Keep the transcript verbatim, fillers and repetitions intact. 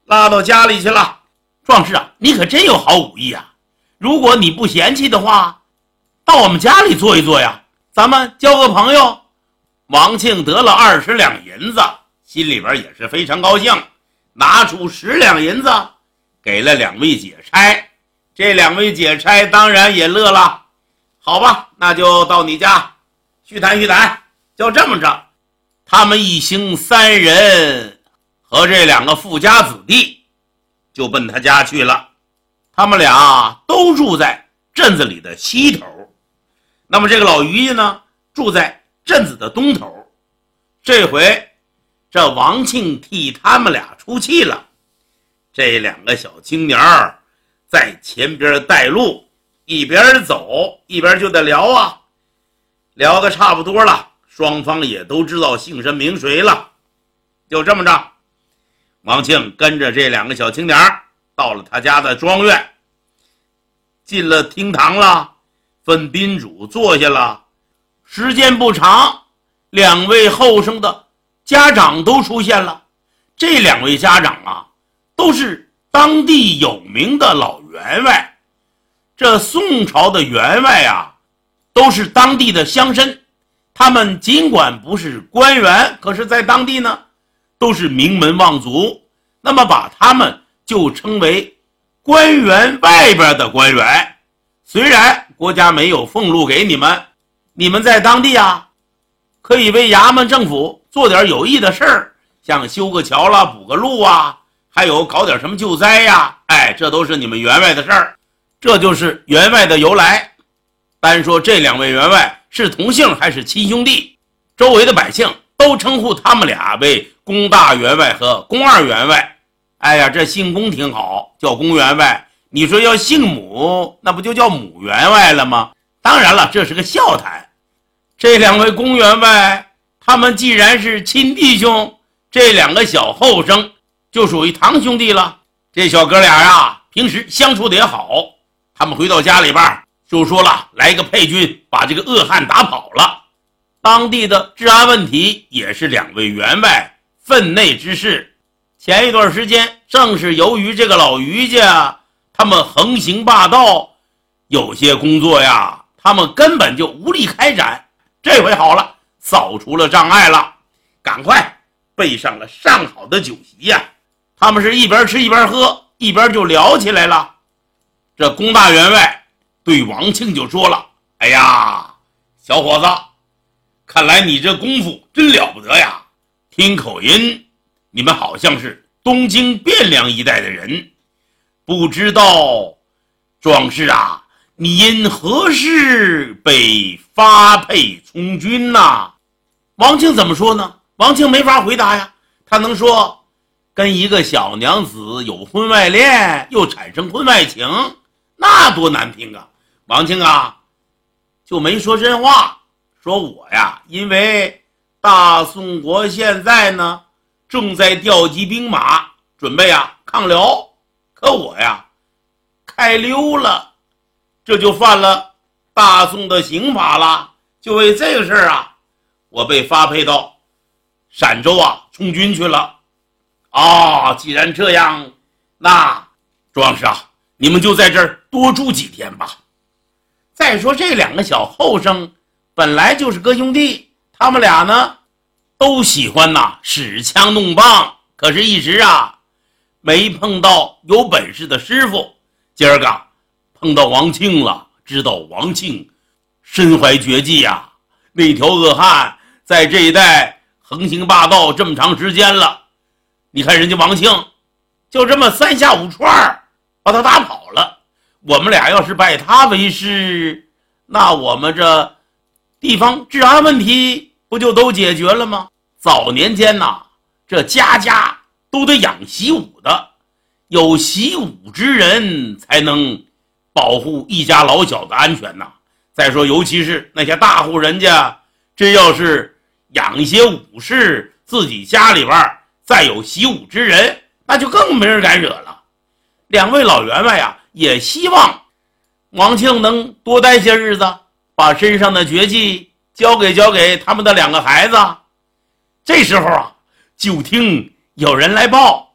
拉到家里去了。壮士啊，你可真有好武艺啊！如果你不嫌弃的话，到我们家里坐一坐呀，咱们交个朋友。王庆得了二十两银子，心里边也是非常高兴，拿出十两银子给了两位解差。这两位解差当然也乐了，好吧，那就到你家叙谈叙谈。就这么着，他们一行三人和这两个富家子弟就奔他家去了。他们俩都住在镇子里的西头，那么这个老于家呢，住在镇子的东头。这回这王庆替他们俩出气了，这两个小青年在前边带路，一边走一边就得聊啊，聊得差不多了，双方也都知道姓甚名谁了。就这么着，王庆跟着这两个小青年到了他家的庄院，进了厅堂了，分宾主坐下了。时间不长，两位后生的家长都出现了。这两位家长啊，都是当地有名的老员外。这宋朝的员外啊，都是当地的乡绅，他们尽管不是官员，可是在当地呢都是名门望族，那么把他们就称为官员外边的官员。虽然国家没有俸禄给你们，你们在当地啊可以为衙门政府做点有益的事儿，像修个桥啦，补个路啊，还有搞点什么救灾呀，哎，这都是你们员外的事儿。这就是员外的由来。单说这两位员外是同姓还是亲兄弟，周围的百姓都称呼他们俩为龚大员外和龚二员外。哎呀，这姓龚挺好，叫龚员外。你说要姓母，那不就叫母员外了吗？当然了，这是个笑谈。这两位龚员外，他们既然是亲弟兄，这两个小后生就属于堂兄弟了。这小哥俩呀，平时相处的也好。他们回到家里边就说了，来一个配军把这个恶汉打跑了。当地的治安问题也是两位员外分内之事。前一段时间正是由于这个老于家他们横行霸道，有些工作呀他们根本就无力开展。这回好了，扫除了障碍了，赶快备上了上好的酒席呀。他们是一边吃一边喝，一边就聊起来了。这龚大员外对王庆就说了，哎呀，小伙子，看来你这功夫真了不得呀，听口音你们好像是东京汴梁一带的人，不知道壮士啊，你因何事被发配从军呐？王庆怎么说呢？王庆没法回答呀，他能说跟一个小娘子有婚外恋，又产生婚外情，那多难听啊。王庆啊就没说真话，说我呀，因为大宋国现在呢正在调集兵马，准备啊抗辽，可我呀开溜了，这就犯了大宋的刑法了。就为这个事儿啊，我被发配到陕州啊从军去了。啊，既然这样，那壮士啊，你们就在这儿多住几天吧。再说这两个小后生本来就是哥兄弟，他们俩呢都喜欢呐使枪弄棒，可是一直啊没碰到有本事的师傅。今儿个碰到王庆了，知道王庆身怀绝技呀，那条恶汉在这一带横行霸道这么长时间了，你看人家王庆就这么三下五除二把他打跑了。我们俩要是拜他为师，那我们这地方治安问题不就都解决了吗？早年间呐，这家家都得养习武的，有习武之人才能保护一家老小的安全呐。再说尤其是那些大户人家，真要是养一些武士，自己家里边再有习武之人，那就更没人敢惹了。两位老员外啊，也希望王庆能多待些日子，把身上的绝技交给交给他们的两个孩子。这时候啊，就听有人来报，